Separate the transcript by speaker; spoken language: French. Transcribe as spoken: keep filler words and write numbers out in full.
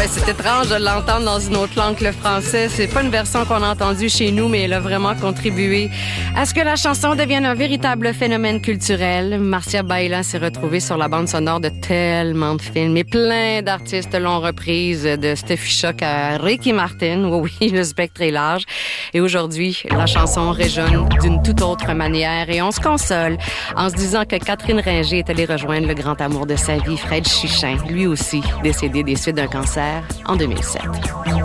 Speaker 1: Ouais, c'est étrange de l'entendre dans une autre langue que le français. C'est pas une version qu'on a entendue chez nous, mais elle a vraiment contribué à ce que la chanson devienne un véritable phénomène culturel. Marcia Baila s'est retrouvée sur la bande sonore de tellement de films et plein d'artistes l'ont reprise, de Steffi Choc à Ricky Martin. Oui, oui, le spectre est large. Et aujourd'hui, la chanson résonne d'une toute autre manière et on se console en se disant que Catherine Ringer est allée rejoindre le grand amour de sa vie, Fred Chichin, lui aussi décédé des suites d'un cancer en deux mille sept.